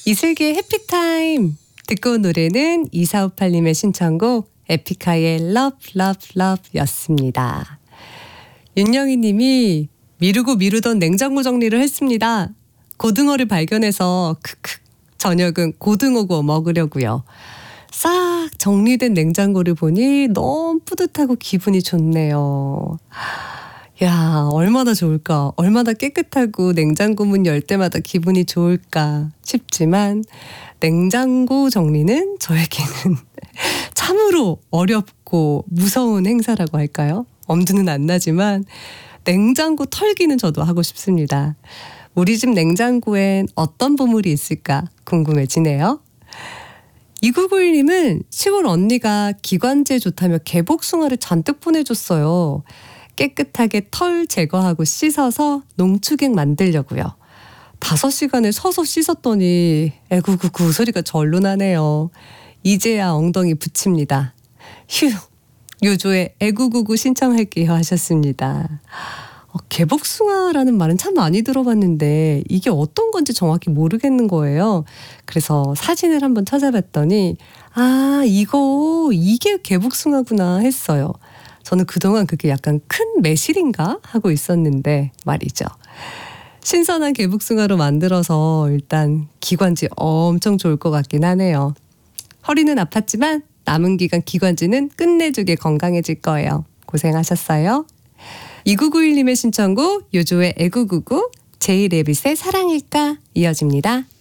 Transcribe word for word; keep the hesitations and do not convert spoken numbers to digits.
이슬기의 해피타임 듣고 온 노래는 이사오팔님의 신청곡 에픽하이의 Love Love Love 였습니다. 윤영희 님이 미루고 미루던 냉장고 정리를 했습니다. 고등어를 발견해서 크크 저녁은 고등어 구워 먹으려고요. 싹 정리된 냉장고를 보니 너무 뿌듯하고 기분이 좋네요. 야, 얼마나 좋을까? 얼마나 깨끗하고 냉장고 문 열 때마다 기분이 좋을까 싶지만 냉장고 정리는 저에게는 참으로 어렵고 무서운 행사라고 할까요? 엄두는 안 나지만 냉장고 털기는 저도 하고 싶습니다. 우리 집 냉장고엔 어떤 보물이 있을까 궁금해지네요. 이구구일님은 시골 언니가 기관지에 좋다며 개복숭아를 잔뜩 보내줬어요. 깨끗하게 털 제거하고 씻어서 농축액 만들려고요. 다섯 시간을 서서 씻었더니 에구구구 소리가 절로 나네요. 이제야 엉덩이 붙입니다. 휴, 요조에 에구구구 신청할게요 하셨습니다. 어, 개복숭아라는 말은 참 많이 들어봤는데 이게 어떤 건지 정확히 모르겠는 거예요. 그래서 사진을 한번 찾아봤더니 아, 이거 이게 개복숭아구나 했어요. 저는 그동안 그게 약간 큰 매실인가 하고 있었는데 말이죠. 신선한 개복숭아로 만들어서 일단 기관지 엄청 좋을 것 같긴 하네요. 허리는 아팠지만 남은 기간 기관지는 끝내주게 건강해질 거예요. 고생하셨어요. 이구구일님의 신청곡 요조의 에구구구, 제이레빗의 사랑일까 이어집니다.